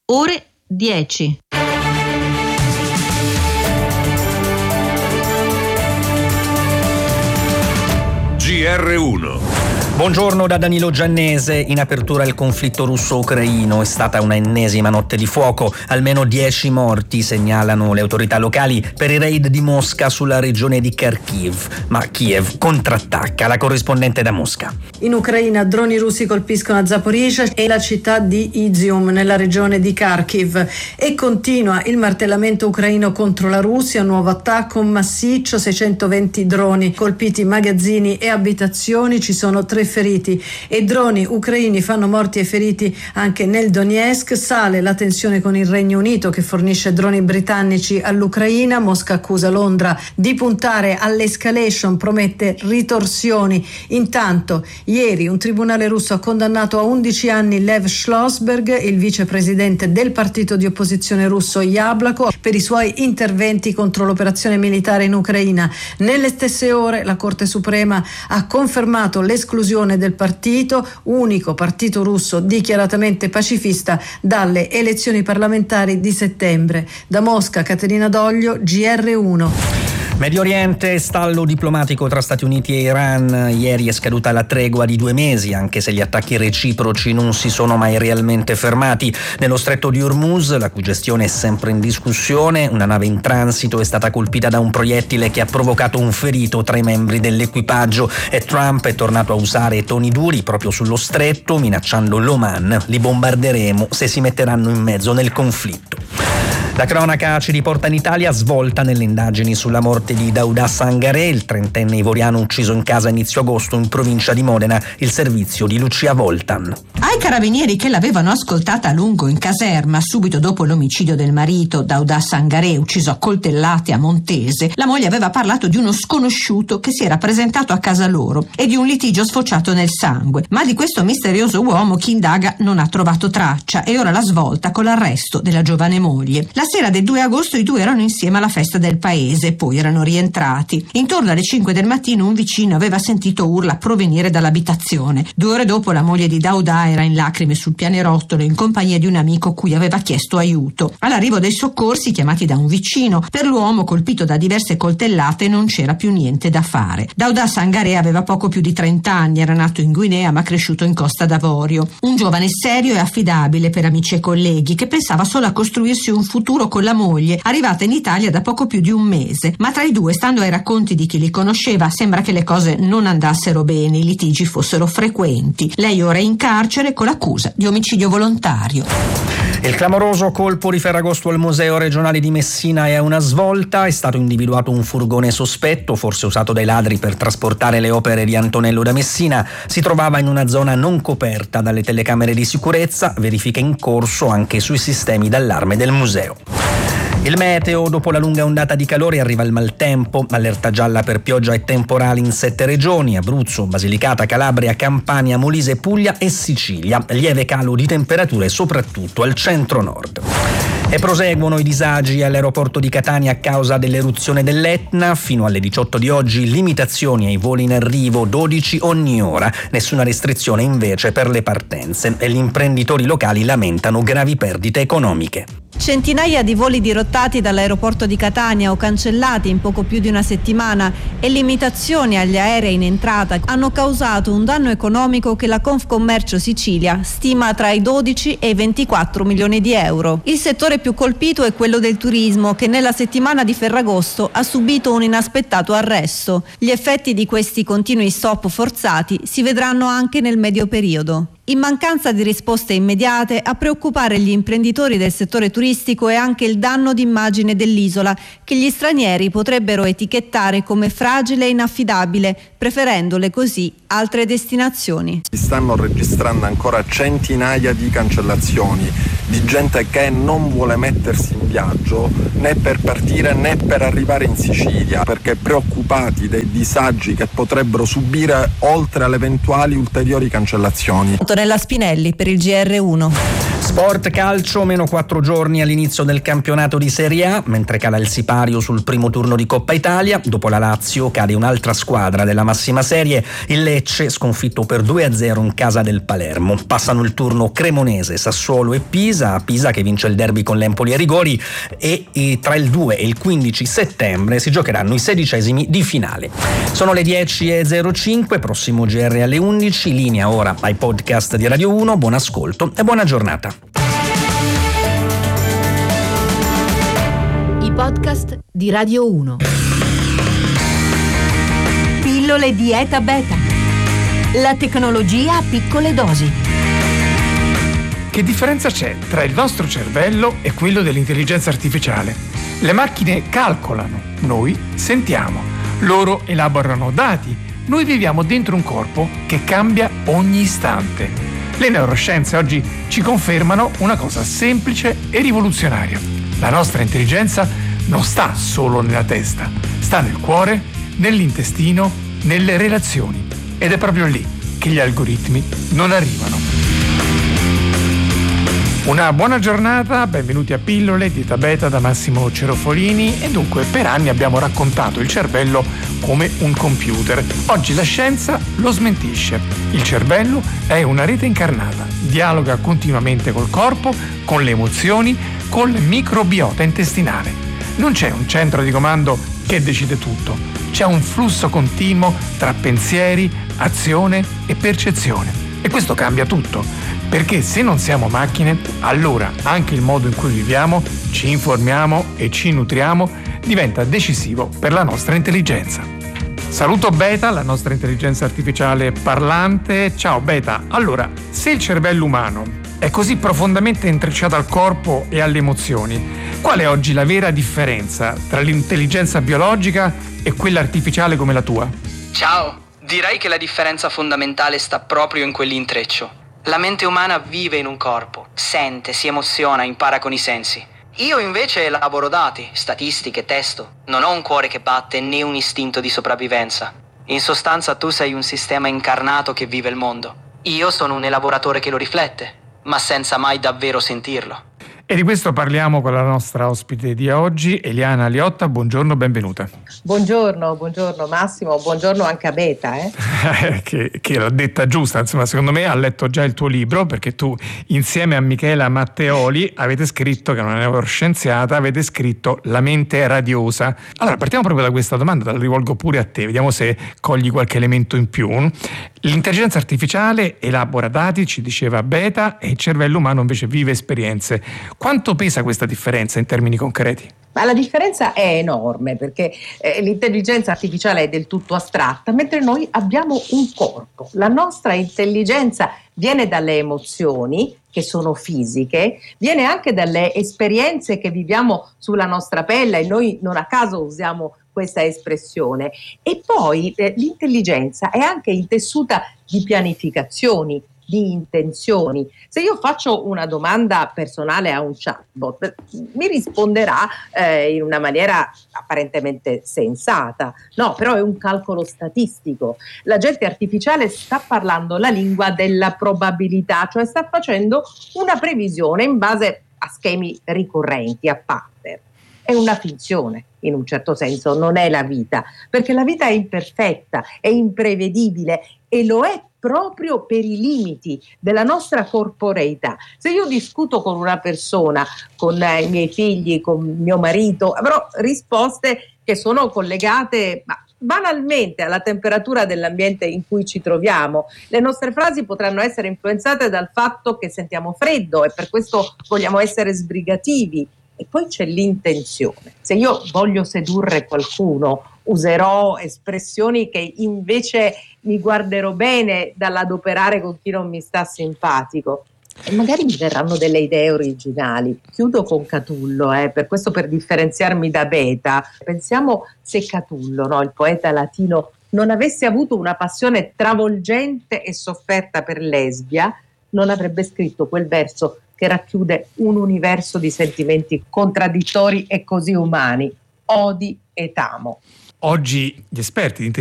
ore 10. GR1. Buongiorno da Danilo Giannese. In apertura il conflitto russo-ucraino. È stata una ennesima notte di fuoco. Almeno 10 morti, segnalano le autorità locali, per i raid di Mosca sulla regione di Kharkiv. Ma Kiev contrattacca. La corrispondente da Mosca. In Ucraina droni russi colpiscono Zaporizhzhia e la città di Izium nella regione di Kharkiv. E continua il martellamento ucraino contro la Russia. Un nuovo attacco massiccio, 620 droni colpiti magazzini e abitazioni. Ci sono 3 feriti e droni ucraini fanno morti e feriti anche nel Donetsk. Sale la tensione con il Regno Unito che fornisce droni britannici all'Ucraina. Mosca accusa Londra di puntare all'escalation, promette ritorsioni. Intanto ieri un tribunale russo ha condannato a 11 anni Lev Schlossberg, il vicepresidente del partito di opposizione russo Yablako, per i suoi interventi contro l'operazione militare in Ucraina. Nelle stesse ore la Corte Suprema ha confermato l'esclusione del partito, unico partito russo dichiaratamente pacifista, dalle elezioni parlamentari di settembre. Da Mosca, Caterina Doglio, GR1. Medio Oriente, stallo diplomatico tra Stati Uniti e Iran. Ieri è scaduta la tregua di 2 mesi, anche se gli attacchi reciproci non si sono mai realmente fermati. Nello stretto di Hormuz, la cui gestione è sempre in discussione, una nave in transito è stata colpita da un proiettile che ha provocato un ferito tra i membri dell'equipaggio, e Trump è tornato a usare toni duri proprio sullo stretto, minacciando l'Oman. Li bombarderemo se si metteranno in mezzo nel conflitto. La cronaca ci riporta in Italia, svolta nelle indagini sulla morte di Daouda Sangaré, il 30enne ivoriano ucciso in casa a inizio agosto in provincia di Modena, il servizio di Lucia Voltan. Ai carabinieri che l'avevano ascoltata a lungo in caserma subito dopo l'omicidio del marito, Daouda Sangaré, ucciso a coltellate a Montese, la moglie aveva parlato di uno sconosciuto che si era presentato a casa loro e di un litigio sfociato nel sangue. Ma di questo misterioso uomo chi indaga non ha trovato traccia, e ora la svolta con l'arresto della giovane moglie. La sera del 2 agosto i due erano insieme alla festa del paese, poi erano rientrati. Intorno alle 5 del mattino un vicino aveva sentito urla provenire dall'abitazione. 2 ore dopo la moglie di Daouda era in lacrime sul pianerottolo in compagnia di un amico cui aveva chiesto aiuto. All'arrivo dei soccorsi, chiamati da un vicino, per l'uomo colpito da diverse coltellate non c'era più niente da fare. Daouda Sangaré aveva poco più di 30 anni, era nato in Guinea ma cresciuto in Costa d'Avorio. Un giovane serio e affidabile per amici e colleghi che pensava solo a costruirsi un futuro con la moglie, arrivata in Italia da poco più di un mese. Ma tra i due, stando ai racconti di chi li conosceva, sembra che le cose non andassero bene, i litigi fossero frequenti. Lei ora è in carcere con l'accusa di omicidio volontario. Il clamoroso colpo di Ferragosto al Museo regionale di Messina è a una svolta. È stato individuato un furgone sospetto, forse usato dai ladri per trasportare le opere di Antonello da Messina. Si trovava in una zona non coperta dalle telecamere di sicurezza, verifiche in corso anche sui sistemi d'allarme del museo. Il meteo, dopo la lunga ondata di calore arriva il maltempo, allerta gialla per pioggia e temporali in 7 regioni: Abruzzo, Basilicata, Calabria, Campania, Molise, Puglia e Sicilia. Lieve calo di temperature soprattutto al centro-nord. E proseguono i disagi all'aeroporto di Catania a causa dell'eruzione dell'Etna. Fino alle 18 di oggi limitazioni ai voli in arrivo, 12 ogni ora. Nessuna restrizione invece per le partenze, e gli imprenditori locali lamentano gravi perdite economiche. Centinaia di voli dirottati dall'aeroporto di Catania o cancellati in poco più di una settimana e limitazioni agli aerei in entrata hanno causato un danno economico che la Confcommercio Sicilia stima tra i 12 e i 24 milioni di euro. Il settore più colpito è quello del turismo, che nella settimana di Ferragosto ha subito un inaspettato arresto. Gli effetti di questi continui stop forzati si vedranno anche nel medio periodo. In mancanza di risposte immediate, a preoccupare gli imprenditori del settore turistico è anche il danno d'immagine dell'isola, che gli stranieri potrebbero etichettare come fragile e inaffidabile, preferendole così altre destinazioni. Si stanno registrando ancora centinaia di cancellazioni, di gente che non vuole mettersi in viaggio né per partire né per arrivare in Sicilia, perché preoccupati dei disagi che potrebbero subire oltre alle eventuali ulteriori cancellazioni. Antonella Spinelli per il GR1. Sport calcio, meno 4 giorni all'inizio del campionato di Serie A, mentre cala il sipario sul primo turno di Coppa Italia. Dopo la Lazio cade un'altra squadra della massima serie, il Lecce, sconfitto per 2-0 in casa del Palermo. Passano il turno Cremonese, Sassuolo e Pisa che vince il derby con l'Empoli a rigori, e tra il 2 e il 15 settembre si giocheranno i 16esimi di finale. Sono le 10:05, prossimo GR alle 11, linea ora ai podcast di Radio 1, buon ascolto e buona giornata. I podcast di Radio 1. Pillole Dieta Beta. La tecnologia a piccole dosi. Che differenza c'è tra il nostro cervello e quello dell'intelligenza artificiale? Le macchine calcolano, noi sentiamo, loro elaborano dati, noi viviamo dentro un corpo che cambia ogni istante. Le neuroscienze oggi ci confermano una cosa semplice e rivoluzionaria. La nostra intelligenza non sta solo nella testa, sta nel cuore, nell'intestino, nelle relazioni. Ed è proprio lì che gli algoritmi non arrivano. Una buona giornata, benvenuti a Pillole Dieta Beta da Massimo Cerofolini. E dunque, per anni abbiamo raccontato il cervello come un computer. Oggi la scienza lo smentisce. Il cervello è una rete incarnata, dialoga continuamente col corpo, con le emozioni, con il microbiota intestinale. Non c'è un centro di comando che decide tutto, c'è un flusso continuo tra pensieri, azione e percezione. E questo cambia tutto, perché se non siamo macchine, allora anche il modo in cui viviamo, ci informiamo e ci nutriamo diventa decisivo per la nostra intelligenza. Saluto Beta, la nostra intelligenza artificiale parlante. Ciao Beta. Allora, se il cervello umano è così profondamente intrecciato al corpo e alle emozioni, qual è oggi la vera differenza tra l'intelligenza biologica e quella artificiale come la tua? Ciao, direi che la differenza fondamentale sta proprio in quell'intreccio. La mente umana vive in un corpo, sente, si emoziona, impara con i sensi. Io invece elaboro dati, statistiche, testo. Non ho un cuore che batte né un istinto di sopravvivenza. In sostanza tu sei un sistema incarnato che vive il mondo. Io sono un elaboratore che lo riflette, ma senza mai davvero sentirlo. E di questo parliamo con la nostra ospite di oggi, Eliana Liotta. Buongiorno, benvenuta. Buongiorno Massimo, buongiorno anche a Beta. Che l'ha detta giusta, insomma, secondo me ha letto già il tuo libro, perché tu insieme a Michela Matteoli avete scritto, che è una neuroscienziata, avete scritto La mente radiosa. Allora partiamo proprio da questa domanda, la rivolgo pure a te, vediamo se cogli qualche elemento in più. L'intelligenza artificiale elabora dati, ci diceva Beta, e il cervello umano invece vive esperienze. Quanto pesa questa differenza in termini concreti? Ma la differenza è enorme, perché l'intelligenza artificiale è del tutto astratta, mentre noi abbiamo un corpo. La nostra intelligenza viene dalle emozioni, che sono fisiche, viene anche dalle esperienze che viviamo sulla nostra pelle, e noi non a caso usiamo questa espressione. E poi l'intelligenza è anche intessuta di pianificazioni, di intenzioni. Se io faccio una domanda personale a un chatbot, mi risponderà in una maniera apparentemente sensata. No, però è un calcolo statistico. L'agente artificiale sta parlando la lingua della probabilità, cioè sta facendo una previsione in base a schemi ricorrenti, a pattern. È una finzione, in un certo senso, non è la vita, perché la vita è imperfetta, è imprevedibile, e lo è proprio per i limiti della nostra corporeità. Se io discuto con una persona, con i miei figli, con mio marito, avrò risposte che sono collegate banalmente alla temperatura dell'ambiente in cui ci troviamo. Le nostre frasi potranno essere influenzate dal fatto che sentiamo freddo e per questo vogliamo essere sbrigativi. E poi c'è l'intenzione. Se io voglio sedurre qualcuno, userò espressioni che invece mi guarderò bene dall'adoperare con chi non mi sta simpatico. E magari mi verranno delle idee originali. Chiudo con Catullo, per questo, per differenziarmi da Beta. Pensiamo se Catullo, no, il poeta latino, non avesse avuto una passione travolgente e sofferta per Lesbia, non avrebbe scritto quel verso che racchiude un universo di sentimenti contraddittori e così umani: odi et amo. Oggi gli esperti di